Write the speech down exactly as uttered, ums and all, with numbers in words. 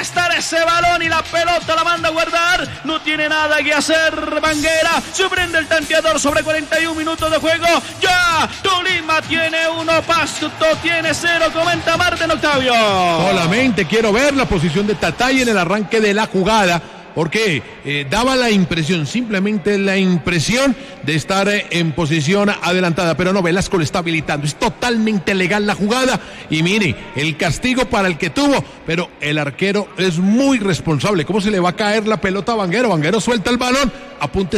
molestar ese balón y la pelota la manda a guardar. No tiene nada que hacer Banguera. Se prende el tanteador sobre cuarenta y un minutos de juego. Ya, Tolima tiene uno, Pasto tiene cero. Comenta Martín Octavio. Solamente quiero ver la posición de Tatay en el arranque de la jugada, porque eh, daba la impresión, simplemente la impresión de estar eh, en posición adelantada, pero no, Velasco le está habilitando, es totalmente legal la jugada, y mire, el castigo para el que tuvo, pero el arquero es muy responsable. ¿Cómo se le va a caer la pelota a Vanguero? Vanguero suelta el balón, apunte